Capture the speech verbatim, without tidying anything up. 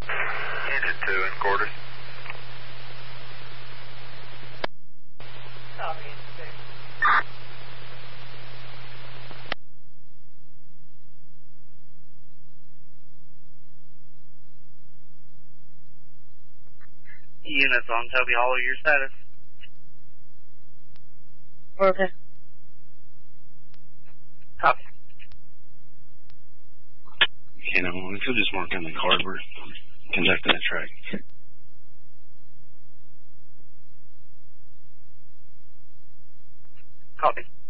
Unit two in quarters. Copy. Units on Toby Hollow, your status? Okay. Copy. Okay, now if you'll just mark on the card, we're conducting a track. Copy.